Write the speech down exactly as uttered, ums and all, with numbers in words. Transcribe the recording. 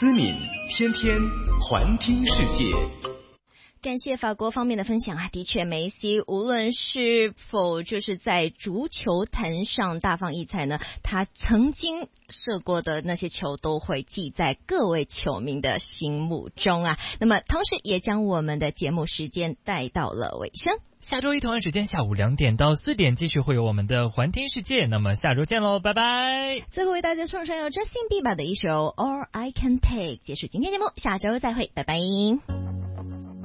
思敏天天环听世界。 感谢法国方面的分享啊，的确梅西无论是否就是在足球坛上大放异彩呢，他曾经射过的那些球都会记在各位球迷的心目中啊。那么同时也将我们的节目时间带到了尾声。 下周一同样时间下午两点到四点继续会有我们的环听世界，那么下周见喽，拜拜。 最后为大家送上由 Justin Bieber 的一首 All I Can Take 结束今天节目，下周再会，拜拜。